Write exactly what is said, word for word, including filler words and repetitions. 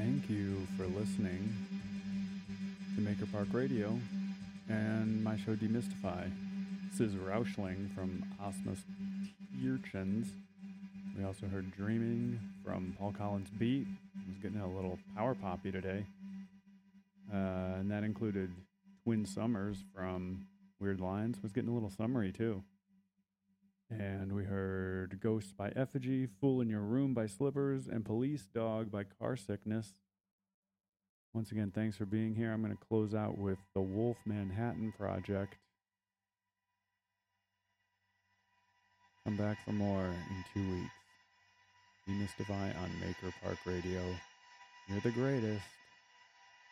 Thank you for listening to Maker Park Radio and my show Demystify. This is Rauschling from Osmos Tierchens. We also heard Dreaming from Paul Collins Beat. I was getting a little power poppy today. Uh, and that included Twin Summers from Weird Lines. Was getting a little summery too. And we heard Ghost by Effigy, Fool in Your Room by Slippers, and Police Dog by Car Sickness. Once again, thanks for being here. I'm going to close out with the Wolf Manhattan Project. Come back for more in two weeks. Demystify on Maker Park Radio. You're the greatest.